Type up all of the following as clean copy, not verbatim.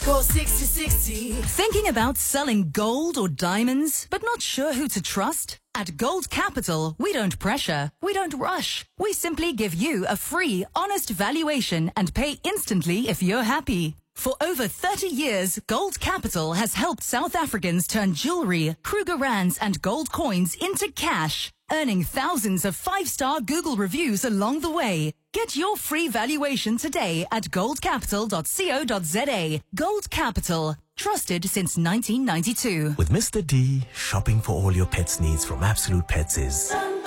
Score 60/60. Thinking about selling gold or diamonds, but not sure who to trust? At Gold Capital, we don't pressure, we don't rush. We simply give you a free, honest valuation and pay instantly if you're happy. For over 30 years, Gold Capital has helped South Africans turn jewelry, Kruger Rands and gold coins into cash, earning thousands of 5-star Google reviews along the way. Get your free valuation today at goldcapital.co.za. Gold Capital. Trusted since 1992. With Mr. D, shopping for all your pets' needs from Absolute Pets is...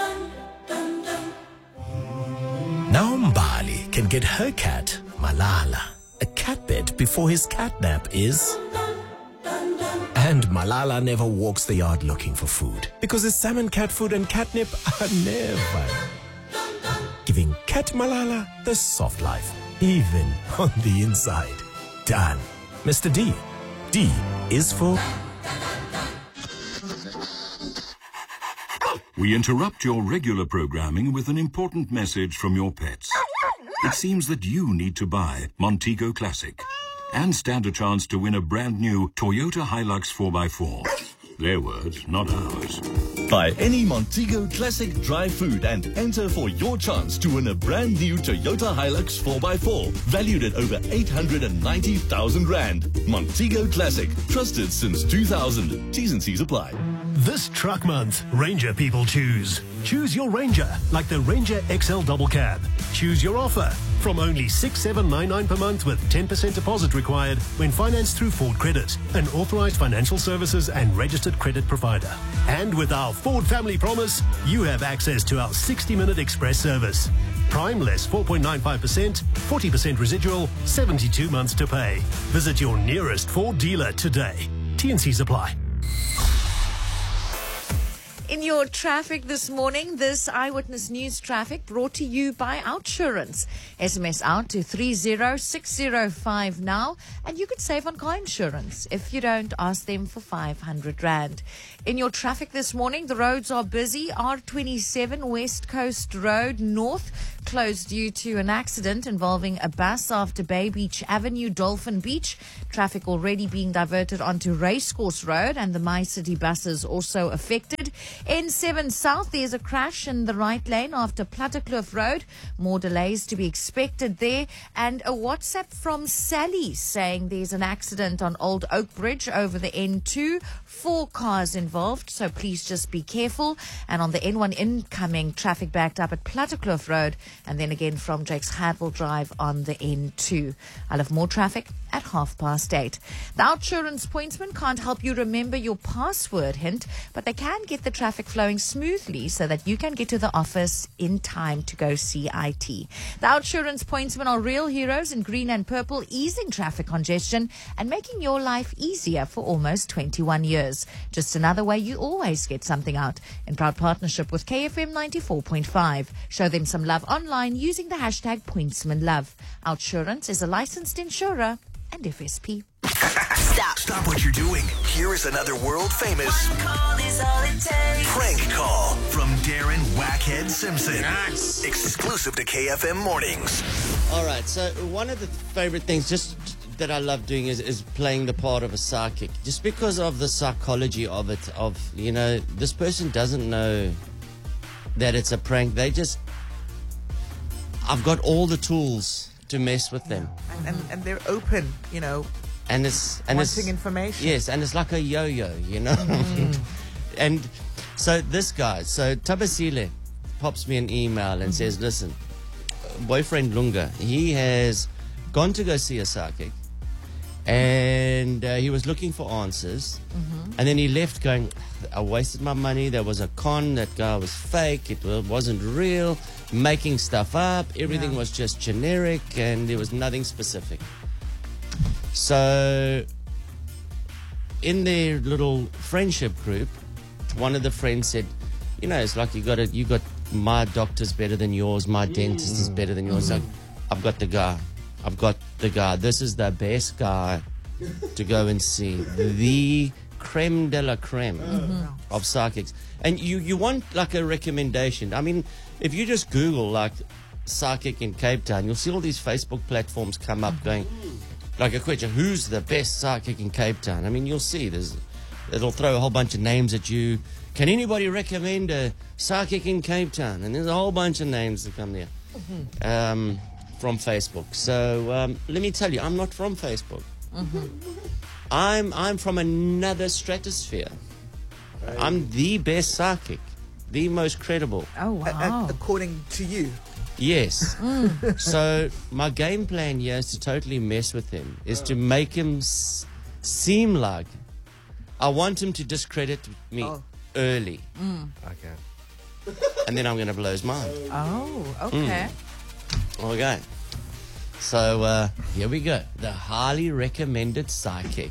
Now Mbali can get her cat, Malala, a cat bed before his catnap is... And Malala never walks the yard looking for food because his salmon cat food and catnip are never. Giving Cat Malala the soft life, even on the inside. Done. Mr. D. D is for... We interrupt your regular programming with an important message from your pets. It seems that you need to buy Montego Classic and stand a chance to win a brand new Toyota Hilux 4x4. Their words, not ours. Buy any Montego Classic dry food and enter for your chance to win a brand new Toyota Hilux 4x4, valued at over 890,000 Rand. Montego Classic, trusted since 2000. T's and C's apply. This truck month, Ranger people choose. Choose your Ranger, like the Ranger XL Double Cab. Choose your offer from only $6,799 per month with 10% deposit required when financed through Ford Credit, an authorized financial services and registered credit provider. And with our Ford Family Promise, you have access to our 60-minute express service. Prime less 4.95%, 40% residual, 72 months to pay. Visit your nearest Ford dealer today. T&Cs apply. In your traffic this morning, this Eyewitness News traffic brought to you by Outsurance. SMS out to 30605 now, and you could save on car insurance. If you don't, ask them for 500 Rand. In your traffic this morning, the roads are busy. R27 West Coast Road North closed due to an accident involving a bus after Bay Beach Avenue, Dolphin Beach. Traffic already being diverted onto Racecourse Road, and the My City buses also affected. N7 South, there's a crash in the right lane after Plattekloof Road. More delays to be expected there. And a WhatsApp from Sally saying there's an accident on Old Oak Bridge over the N2. 4 cars involved, so please just be careful. And on the N1 incoming, traffic backed up at Plattekloof Road, and then again from Drake's Hardwell Drive on the N2. I'll have more traffic at 8:30. The Outsurance pointsman can't help you remember your password hint, but they can get the traffic flowing smoothly so that you can get to the office in time to go see IT. The Outsurance pointsmen are real heroes in green and purple, easing traffic congestion and making your life easier for almost 21 years. Just another way you always get something out. In proud partnership with KFM 94.5. Show them some love online using the hashtag pointsmanlove. Outsurance is a licensed insurer and FSP. Stop what you're doing. Here is another world-famous Call is all it takes. prank call from Darren Wackhead Simpson. Nice. Exclusive to KFM Mornings. All right, so one of the favorite things just that I love doing is playing the part of a psychic, just because of the psychology of it, of, you know, this person doesn't know that it's a prank. I've got all the tools to mess with them. And they're open, you know, and it's wanting information. Yes, and it's like a yo-yo, you know. And so this guy, Tabasile pops me an email and says, listen, boyfriend Lunga, he has gone to go see a psychic, and he was looking for answers, and then he left going, I wasted my money, there was a con, that guy was fake, it wasn't real, making stuff up, everything was just generic, and there was nothing specific. So in their little friendship group, one of the friends said, you know, it's like you got my doctor's better than yours, my dentist is better than yours. Like, I've got the guy. This is the best guy to go and see. The creme de la creme of psychics. And you want like a recommendation. I mean, if you just Google like psychic in Cape Town, you'll see all these Facebook platforms come up going, Like a question, who's the best sidekick in Cape Town? I mean, you'll see. It'll throw a whole bunch of names at you. Can anybody recommend a sidekick in Cape Town? And there's a whole bunch of names that come there from Facebook. So let me tell you, I'm not from Facebook. I'm from another stratosphere. Right. I'm the best sidekick, the most credible. Oh, wow. According to you. Yes. So my game plan here is to totally mess with him, is to make him seem like I want him to discredit me early. Okay. And then I'm going to blow his mind. Oh, okay. Okay. So here we go. The highly recommended sidekick.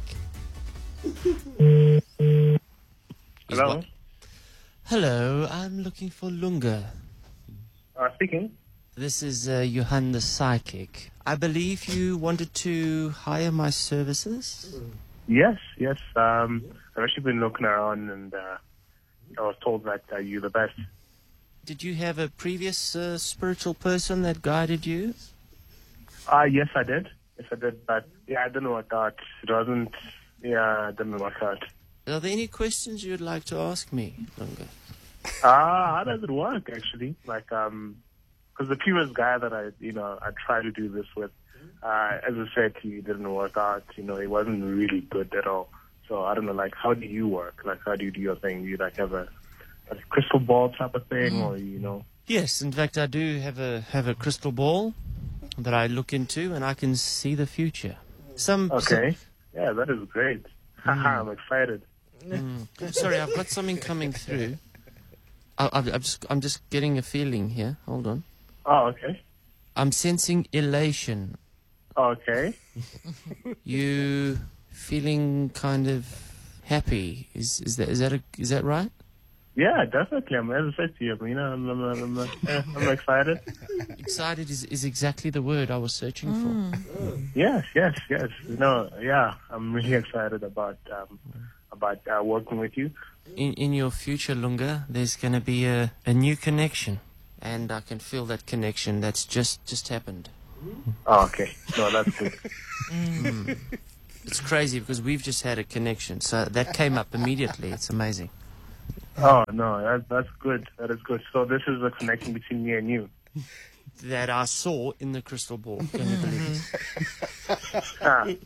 Hello? Hello, I'm looking for Lunga. Speaking. This is Johan the Psychic. I believe you wanted to hire my services? Yes. I've actually been looking around and I was told that you're the best. Did you have a previous spiritual person that guided you? Yes, I did. But yeah, it didn't work out. It didn't work out. Are there any questions you'd like to ask me, Lunga? How does it work, actually? Like, because the previous guy that I tried to do this with, as I said to you, didn't work out. He wasn't really good at all. So I don't know, like, how do you work? Like, how do you do your thing? Do you like have a crystal ball type of thing, or Yes, in fact, I do have a crystal ball that I look into, and I can see the future. Yeah, that is great. I'm excited. Sorry, I've got something coming through. I'm just getting a feeling here. Hold on. Oh, okay. I'm sensing elation. Okay. You feeling kind of happy? Is that right? Yeah, definitely. As I said to you, I'm excited. Excited is exactly the word I was searching for. Yes. I'm really excited about working with you. In your future, Lunga, there's going to be a new connection, and I can feel that connection that's just happened. Oh, okay. No, that's good. It's crazy because we've just had a connection, so that came up immediately. It's amazing. Oh, no, that's good. That is good. So this is a connection between me and you. That I saw in the crystal ball. Can you believe it?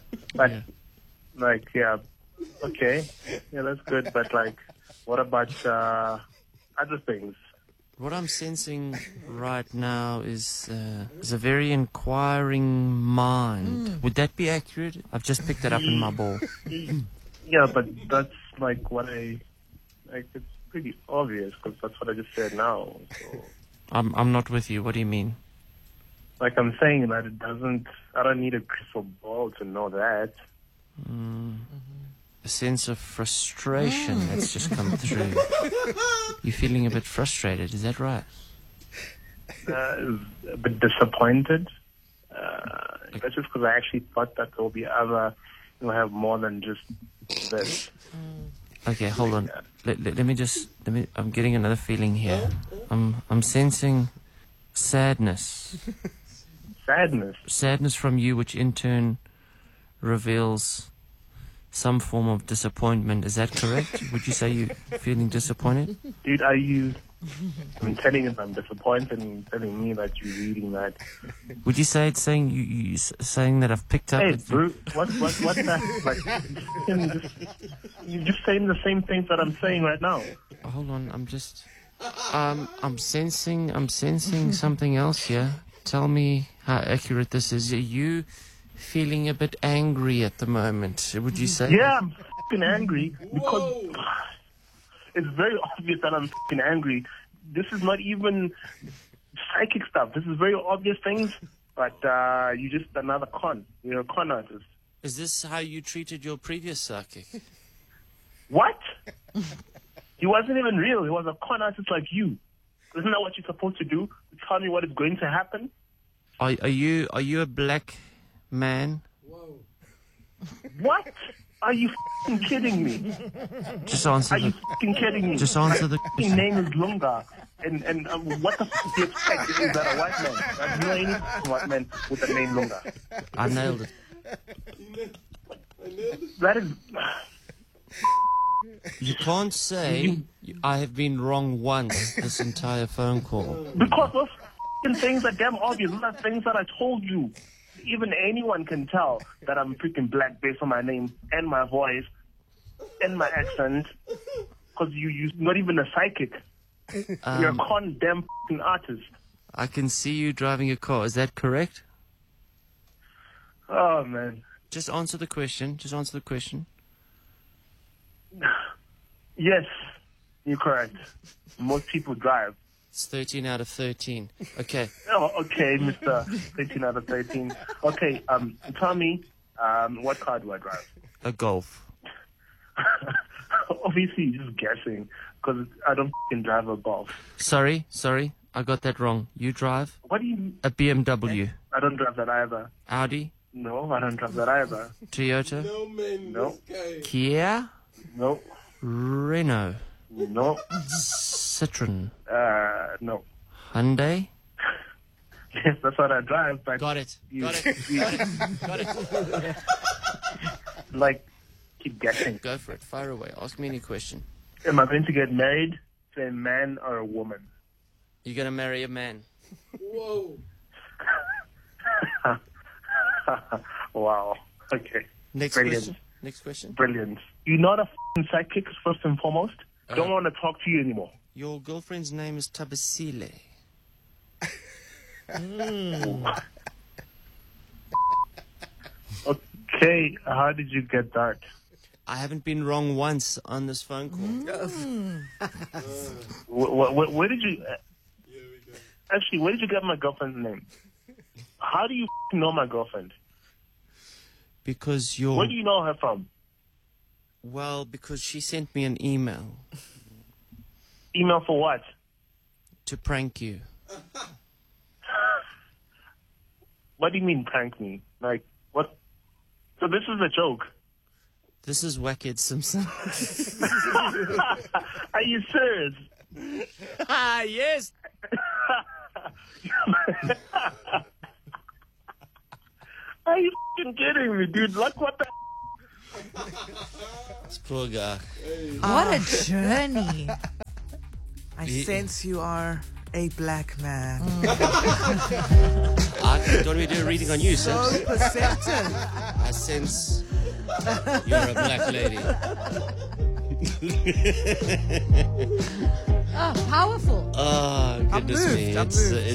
Okay. Yeah, that's good. But, like, what about other things? What I'm sensing right now is a very inquiring mind. Would that be accurate? I've just picked that up in my ball. Yeah, but that's, like, it's pretty obvious, because that's what I just said now. So. I'm not with you. What do you mean? Like, I'm saying that I don't need a crystal ball to know that. A sense of frustration that's just come through. You're feeling a bit frustrated, is that right? A bit disappointed. That's just because I actually thought that there'll be have more than just this. Okay, hold on. Let me. I'm getting another feeling here. I'm sensing sadness. Sadness. Sadness from you, which in turn reveals some form of disappointment. Is that correct? Would you say you're feeling disappointed? Dude, I'm telling you I'm disappointed and telling me that you're reading that. Would you say it's saying you saying that I've picked up? Hey, Bruce, what's that? Like, you're just saying the same things that I'm saying right now. Hold on, I'm sensing something else here. Tell me how accurate this is. Are you feeling a bit angry at the moment? Would you say? Yeah, I'm f***ing angry because it's very obvious that I'm f***ing angry. This is not even psychic stuff. This is very obvious things, but you're just another con. You're a con artist. Is this how you treated your previous psychic? What? He wasn't even real. He was a con artist like you. Isn't that what you're supposed to do? Tell me what is going to happen? Are you a black man? Whoa. What? Are you f***ing kidding me? Just answer. Are you f***ing kidding me? Just answer the question. My name is Lunga. And what the f*** do you expect? Is that a white man? I know any white man with the name Lunga. I nailed it. That is... You can't say I have been wrong once this entire phone call. Because those f***ing things are damn obvious. Those are things that I told you. Even anyone can tell that I'm freaking black based on my name and my voice and my accent. Because you're not even a psychic. You're a condemned f***ing artist. I can see you driving a car. Is that correct? Oh, man. Just answer the question. Just answer the question. Yes, you're correct. Most people drive. It's 13 out of 13. Okay. Oh, okay, Mr. 13 out of 13. Okay, tell me, what car do I drive? A Golf. Obviously, you're just guessing, because I don't f***ing drive a Golf. Sorry. I got that wrong. You drive? What do you... A BMW. I don't drive that either. Audi? No, I don't drive that either. Toyota? No. Kia? No. Renault? No. Citroen? No. Hyundai? Yes, that's what I drive. But Got it. Got it. Like, keep guessing. Go for it. Fire away. Ask me any question. Am I going to get married to a man or a woman? You're going to marry a man. Whoa. Wow. Okay. Next Brilliant. question. Brilliant. You're not a f***ing psychic, first and foremost. Don't want to talk to you anymore. Your girlfriend's name is Tabasile. Okay, how did you get that? I haven't been wrong once on this phone call. Where did you... Actually, where did you get my girlfriend's name? How do you know my girlfriend? Because you're... Where do you know her from? Well, because she sent me an email. Email for what? To prank you. What do you mean prank me? Like, what? So this is a joke? This is Wackhead Simpson. Are you serious? Yes. Are you f***ing kidding me, dude? Like, what the... This poor guy. What a journey. I sense you are a black man. Do you want me to do a reading on you, So Sims? perceptive. I sense you're a black lady. Oh, powerful. Oh, goodness moved, me. I'm It's, moved.